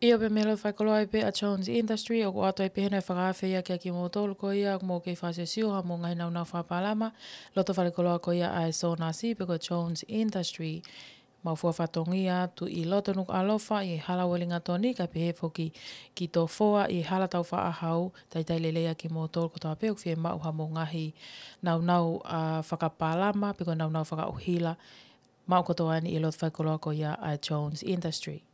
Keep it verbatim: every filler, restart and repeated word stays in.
Ia pe melo whaikoloa pe a Jones Industry o ko ato e pehena e whakawhi ia kia ki mō tolu ko ia mō kei whase siu ha mō ngai nau nau whapalama. Loto whaikoloa ko ia a e sona si pe ko Jones Industry. Mau fua whatongi atu i loto nuk alofa i hala welinga toni ka pehe foki ki tō foa i hala tau whaahau tai tai lelea ki mō tolu ko tau peuk fie mau ha mō ngahi nau nau uh, whakapalama pe ko nau nau whakauhila. Mau kotoa ni i loto whaikoloa ko ia a Jones Industry.